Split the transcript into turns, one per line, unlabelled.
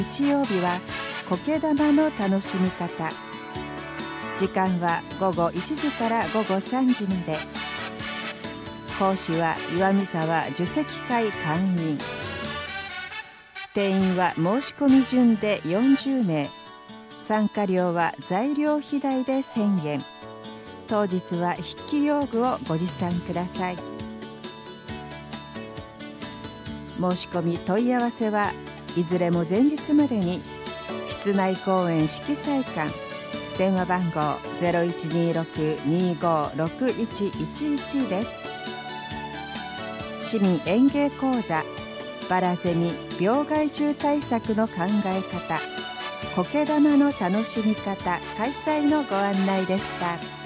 日曜日は苔玉の楽しみ方。時間は午後1時から午後3時まで。講師は岩見沢受石会会員。定員は申し込み順で40名。参加料は材料費代で1000円。当日は筆記用具をご持参ください。申し込み問い合わせはいずれも前日までに。室内公園色彩館、電話番号 0126-256111 です。市民園芸講座、バラゼミ病害虫対策の考え方、苔玉の楽しみ方開催のご案内でした。